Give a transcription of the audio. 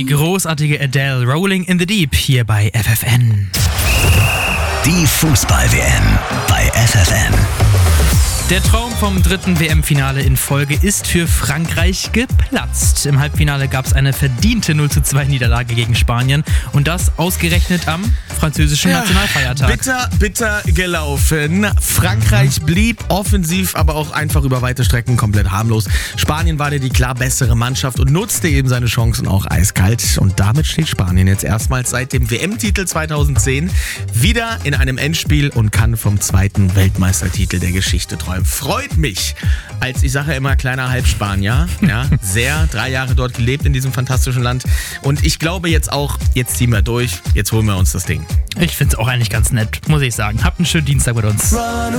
großartige Adele, Rolling in the Deep, hier bei FFN. Die Fußball-WM bei FFN. Der Traum vom dritten WM-Finale in Folge ist für Frankreich geplatzt. Im Halbfinale gab es eine verdiente 0:2 Niederlage gegen Spanien und das ausgerechnet am französischen Nationalfeiertag. Bitter gelaufen. Frankreich blieb offensiv, aber auch einfach über weite Strecken komplett harmlos. Spanien war die klar bessere Mannschaft und nutzte eben seine Chancen auch eiskalt. Und damit steht Spanien jetzt erstmals seit dem WM-Titel 2010 wieder in einem Endspiel und kann vom zweiten Weltmeistertitel der Geschichte träumen. Freut mich, als ich sage immer kleiner Halbspanier, sehr, 3 Jahre dort gelebt in diesem fantastischen Land. Und ich glaube jetzt ziehen wir durch, jetzt holen wir uns das Ding. Ich finde es auch eigentlich ganz nett, muss ich sagen. Habt einen schönen Dienstag mit uns. Run